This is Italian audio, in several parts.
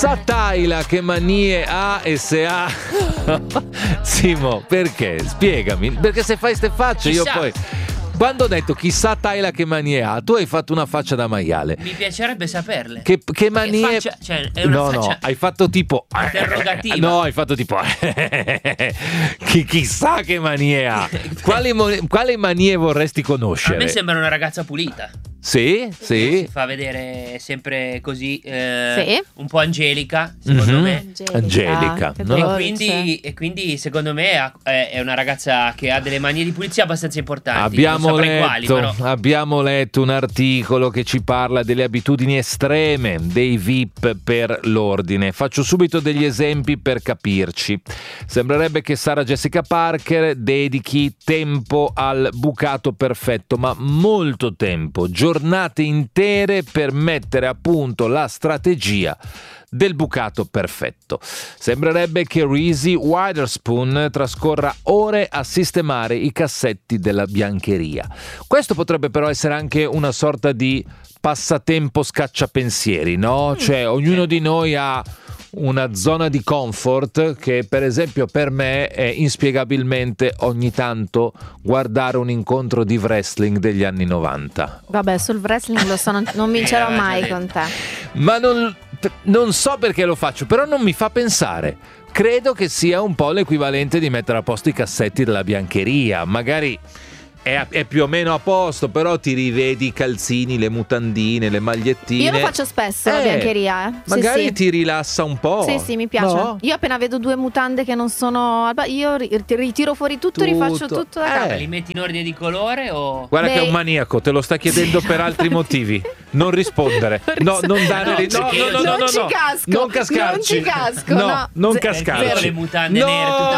Taila che manie ha e se ha Simo, perché? Spiegami, perché se fai ste facce io poi quando ho detto chissà Taila che manie ha, tu hai fatto una faccia da maiale. Mi piacerebbe saperle. Che manie? Faccia, cioè, è una faccia hai fatto tipo interrogativa. No, hai fatto tipo chissà che manie ha. Quali manie vorresti conoscere? A me sembra una ragazza pulita. Sì. Si fa vedere sempre così Sì. un po' angelica, secondo me. Angelica, che no? dolce. E quindi secondo me è una ragazza che ha delle manie di pulizia abbastanza importanti. Abbiamo non saprei quali, però. abbiamo letto un articolo che ci parla delle abitudini estreme dei VIP per l'ordine. Faccio subito degli esempi per capirci. Sembrerebbe che Sarah Jessica Parker dedichi tempo al bucato perfetto, ma molto tempo, giornate intere per mettere a punto la strategia del bucato perfetto. Sembrerebbe che Reese Witherspoon trascorra ore a sistemare i cassetti della biancheria. Questo potrebbe però essere anche una sorta di passatempo scacciapensieri, no? Cioè ognuno di noi ha una zona di comfort che per esempio per me è inspiegabilmente ogni tanto guardare un incontro di wrestling degli anni 90. Vabbè, sul wrestling lo so, non vincerò mai con te. Ma non so perché lo faccio, però non mi fa pensare. Credo che sia un po' l'equivalente di mettere a posto i cassetti della biancheria. Magari è più o meno a posto, però ti rivedi i calzini, le mutandine, le magliettine. Io lo faccio spesso la biancheria. Magari sì. ti rilassa un po'. Sì, mi piace. No? Io appena vedo due mutande che non sono io ritiro fuori tutto. Rifaccio tutto da capo. Li metti in ordine di colore o... Guarda che è un maniaco, te lo sta chiedendo per altri motivi. Non rispondere. No, non dare non ci casco. Non cascarci. Non ci casco. No, non cascarci. Le mutande nere tutte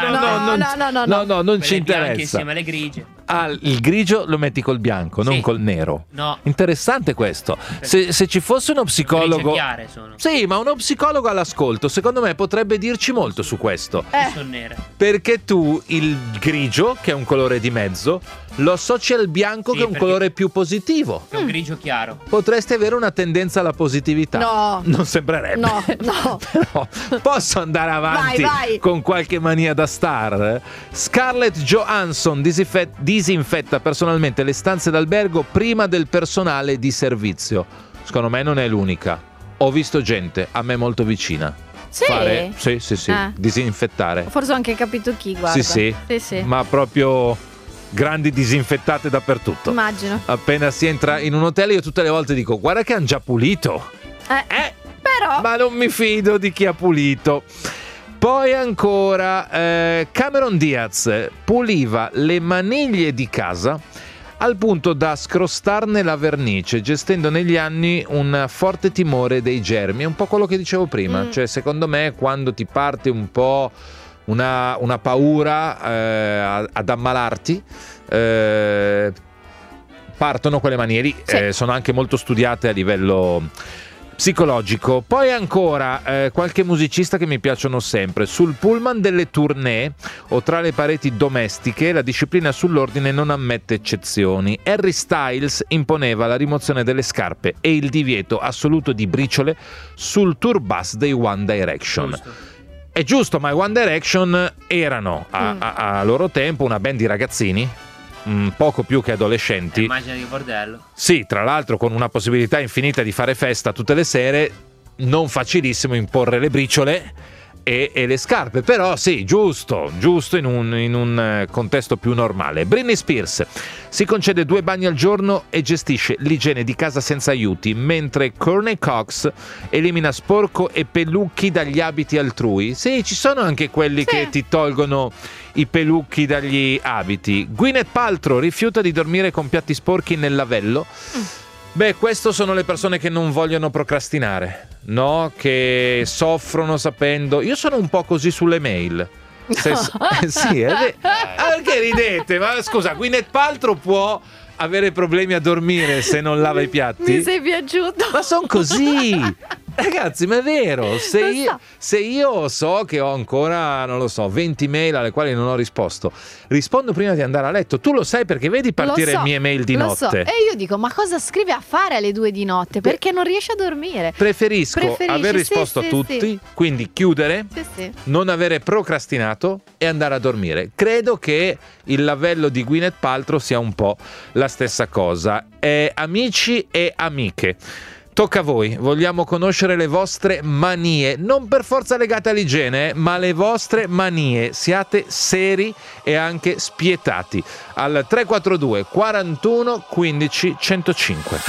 da una parte. No, non ci interessa. Insieme alle grigie. Il grigio lo metti col bianco, non col nero. No. Interessante questo. Se ci fosse uno psicologo, chiare sono. Sì, ma uno psicologo all'ascolto, secondo me potrebbe dirci molto su questo. Sono nere. Perché tu il grigio, che è un colore di mezzo, lo associ al bianco, che è un colore più positivo. È un grigio chiaro. Potresti avere una tendenza alla positività. No. Non sembrerebbe. No. Però posso andare avanti vai. con qualche mania da star? Scarlett Johansson disinfetta personalmente le stanze d'albergo prima del personale di servizio. Secondo me non è l'unica. Ho visto gente a me molto vicina Sì. fare sì, disinfettare. Forse ho anche capito chi, guarda. Sì. Ma proprio grandi disinfettate dappertutto. Immagino. Appena si entra in un hotel io tutte le volte dico guarda che hanno già pulito. Però Ma non mi fido di chi ha pulito. Poi ancora Cameron Diaz puliva le maniglie di casa al punto da scrostarne la vernice, gestendo negli anni un forte timore dei germi. È un po' quello che dicevo prima, cioè secondo me quando ti parte un po' una paura ad ammalarti, partono quelle manie lì, sono anche molto studiate a livello psicologico. Poi ancora qualche musicista che mi piacciono sempre. Sul pullman delle tournée o tra le pareti domestiche la disciplina sull'ordine non ammette eccezioni. Harry Styles imponeva la rimozione delle scarpe e il divieto assoluto di briciole sul tour bus dei One Direction. Giusto. È giusto, ma i One Direction erano a loro tempo una band di ragazzini, poco più che adolescenti. Immagina di bordello. Sì, tra l'altro con una possibilità infinita di fare festa tutte le sere, non facilissimo imporre le briciole e le scarpe, però sì, giusto in un contesto più normale. Britney Spears si concede 2 bagni al giorno e gestisce l'igiene di casa senza aiuti, mentre Courtney Cox elimina sporco e pelucchi dagli abiti altrui. Sì, ci sono anche quelli che ti tolgono i pelucchi dagli abiti. Gwyneth Paltrow rifiuta di dormire con piatti sporchi nel lavello. Beh, queste sono le persone che non vogliono procrastinare, no? Che soffrono sapendo. Io sono un po' così sulle mail. Sì, perché ridete? Ma scusa, Gwyneth Paltrow può avere problemi a dormire se non lava i piatti? Mi sei piaciuto. Ma sono così. Ragazzi, ma è vero, se io so che ho ancora, non lo so, 20 mail alle quali non ho risposto, rispondo prima di andare a letto. Tu lo sai perché vedi partire le mie mail di notte. So. E io dico, ma cosa scrive a fare alle 2 di notte? Perché non riesce a dormire. Preferisco aver risposto a tutti, quindi chiudere, non avere procrastinato e andare a dormire. Credo che il lavello di Gwyneth Paltrow sia un po' la stessa cosa. Amici e amiche, tocca a voi, vogliamo conoscere le vostre manie, non per forza legate all'igiene, ma le vostre manie. Siate seri e anche spietati. Al 342 41 15 105.